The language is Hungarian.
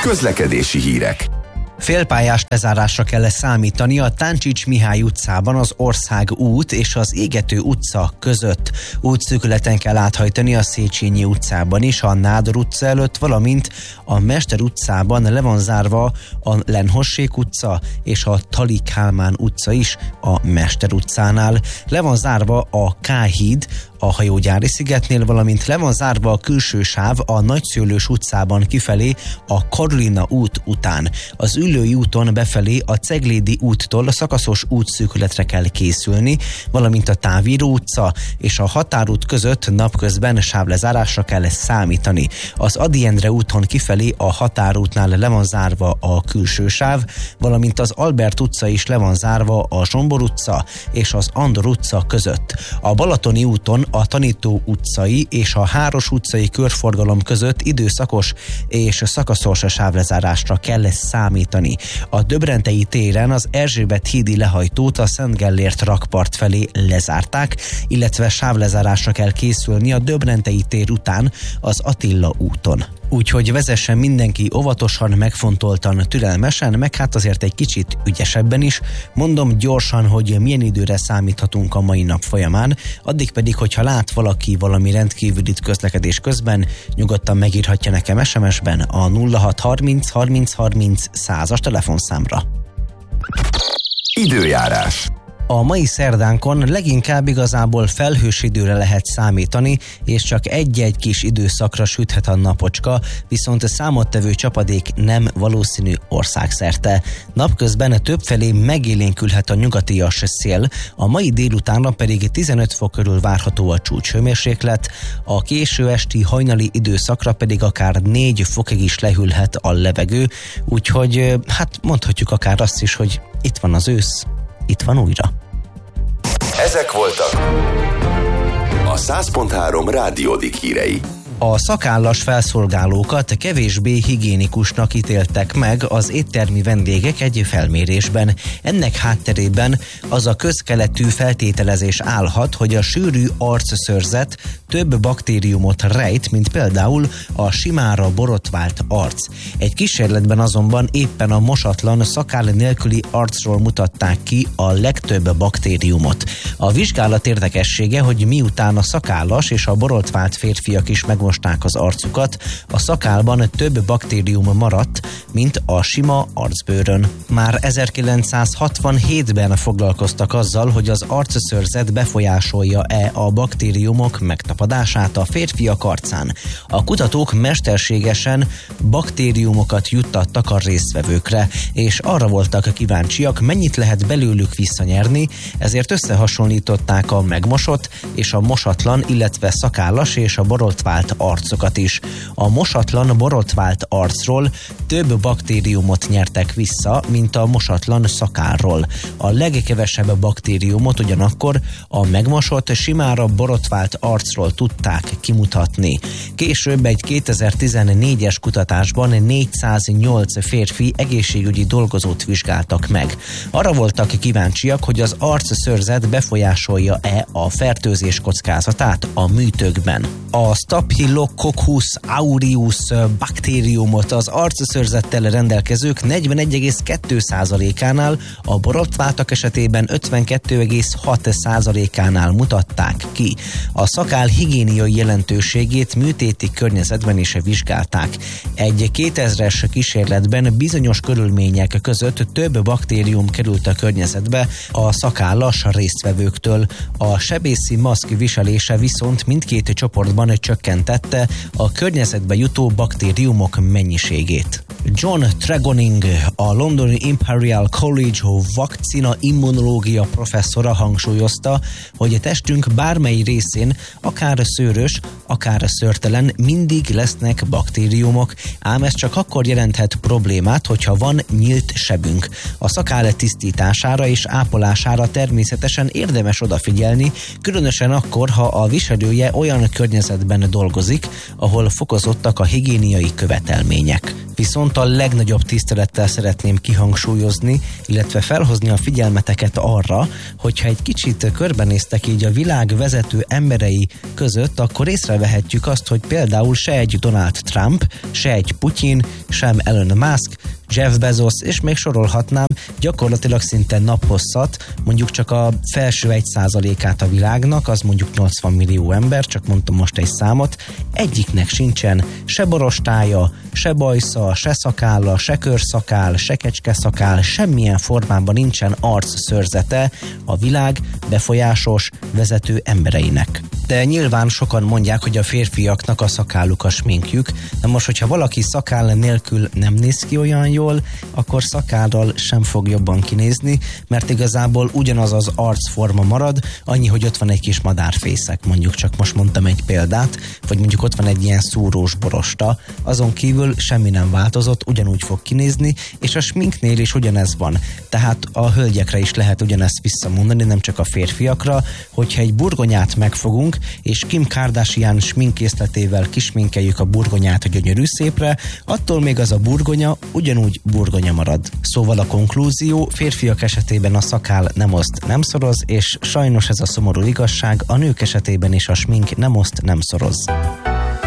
Közlekedési hírek. Félpályás lezárásra kell számítani a Táncsics Mihály utcában az Ország út és az Égető utca között. Útszűkületen kell áthajtani a Széchenyi utcában is, a Nádor utca előtt, valamint a Mester utcában le van zárva a Lenhossék utca és a Tali Kálmán utca is a Mester utcánál. Le van zárva a K-híd a Hajógyári szigetnél, valamint le van zárva a külső sáv a Nagyszőlős utcában kifelé a Karolina út után. Az Üllői úton befelé a Ceglédi úttól a szakaszos útszűkületre kell készülni, valamint a Távíró utca és a Határút között napközben sávlezárásra kell számítani. Az Ady Endre úton kifelé a Határútnál le van zárva a külső sáv, valamint az Albert utca is le van zárva a Zsombor utca és az Andor utca között. A Balatoni úton a Tanító utcai és a Háros utcai körforgalom között időszakos és szakaszos sávlezárásra kell számítani. A Döbrentei téren az Erzsébet hídi lehajtót a Szent Gellért rakpart felé lezárták, illetve sávlezárásra kell készülni a Döbrentei tér után az Attila úton. Úgyhogy vezessen mindenki óvatosan, megfontoltan, türelmesen, meg hát azért egy kicsit ügyesebben is. Mondom gyorsan, hogy milyen időre számíthatunk a mai nap folyamán, addig pedig, hogyha lát valaki valami rendkívülit közlekedés közben, nyugodtan megírhatja nekem SMS-ben a 0630 30 30 100-as telefonszámra. Időjárás. A mai szerdánkon leginkább igazából felhős időre lehet számítani, és csak egy-egy kis időszakra süthet a napocska, viszont a számottevő csapadék nem valószínű országszerte. Napközben többfelé megélénkülhet a nyugatias szél, a mai délutánra pedig 15 fok körül várható a csúcshőmérséklet, a késő esti hajnali időszakra pedig akár 4 fokig is lehűlhet a levegő, úgyhogy hát mondhatjuk akár azt is, hogy itt van az ősz. Itt van újra. Ezek voltak a 100.3 Rádiódik hírei. A szakállas felszolgálókat kevésbé higiénikusnak ítéltek meg az éttermi vendégek egy felmérésben. Ennek hátterében az a közkeletű feltételezés állhat, hogy a sűrű arcszőrzet több baktériumot rejt, mint például a simára borotvált arc. Egy kísérletben azonban éppen a mosatlan, szakál nélküli arcról mutatták ki a legtöbb baktériumot. A vizsgálat érdekessége, hogy miután a szakállas és a borotvált férfiak is megmosták az arcukat, a szakálban több baktérium maradt, mint a sima arcbőrön. Már 1967-ben foglalkoztak azzal, hogy az arcszőrzet befolyásolja-e a baktériumok megtapadását a férfiak arcán. A kutatók mesterségesen baktériumokat juttattak a résztvevőkre, és arra voltak kíváncsiak, mennyit lehet belőlük visszanyerni, ezért összehasonlították a megmosott és a mosatlan, illetve szakállas és a borotvált arcokat is. A mosatlan, borotvált arcról több baktériumot nyertek vissza, mint a mosatlan szakálról. A legkevesebb baktériumot ugyanakkor a megmosott, simára borotvált arcról tudták kimutatni. Később egy 2014-es kutatásban 408 férfi egészségügyi dolgozót vizsgáltak meg. Arra voltak kíváncsiak, hogy az arcszőrzet befolyásolja-e a fertőzés kockázatát a műtőkben. A Staphylococcus aureus baktériumot az arcszőrzettel rendelkezők 41,2%-ánál, a borotváltak esetében 52,6%-ánál mutatták ki. A szakál higiéniai jelentőségét műtéti környezetben is vizsgálták. Egy 2000-es kísérletben bizonyos körülmények között több baktérium került a környezetbe a szakállas résztvevőktől. A sebészi maszk viselése viszont mindkét csoportban csökkentette a környezetbe jutó baktériumok mennyiségét. John Tregoning, a londoni Imperial College vakcina immunológia professzora hangsúlyozta, hogy a testünk bármely részén, akár szőrös, akár szőrtelen, mindig lesznek baktériumok, ám ez csak akkor jelenthet problémát, hogyha van nyílt sebünk. A szakál tisztítására és ápolására természetesen érdemes odafigyelni, különösen akkor, ha a viselője olyan környezetben dolgozik, ahol fokozottak a higiéniai követelmények. Viszont a legnagyobb tisztelettel szeretném kihangsúlyozni, illetve felhozni a figyelmeteket arra, hogyha egy kicsit körbenéztek így a világ vezető emberei között, akkor észrevehetjük azt, hogy például se egy Donald Trump, se egy Putyin, sem Elon Musk, Jeff Bezos, és még sorolhatnám gyakorlatilag szinte naphosszat, mondjuk csak a felső 1%-át a világnak, az mondjuk 80 millió ember, csak mondtam most egy számot, egyiknek sincsen se borostája, se bajsza, se szakálla, se körszakál, se kecskeszakál, semmilyen formában nincsen arcszőrzete a világ befolyásos vezető embereinek. De nyilván sokan mondják, hogy a férfiaknak a szakálluk a sminkjük, de most, hogyha valaki szakáll nélkül nem néz ki olyan jól, akkor szakállal sem fog jobban kinézni, mert igazából ugyanaz az arcforma marad, annyi, hogy ott van egy kis madárfészek, mondjuk csak most mondtam egy példát, vagy mondjuk ott van egy ilyen szúrós borosta, azon kívül semmi nem változott, ugyanúgy fog kinézni, és a sminknél is ugyanez van. Tehát a hölgyekre is lehet ugyanezt visszamondani, nem csak a férfiakra, hogyha egy burgonyát megfogunk, és Kim Kardashian sminkészletével kisminkeljük a burgonyát a gyönyörű szépre, attól még az a burgonya ugyanúgy burgonya marad. Szóval a konklúzió, férfiak esetében a szakál nem oszt, nem szoroz, és sajnos ez a szomorú igazság, a nők esetében is a smink nem oszt, nem szoroz.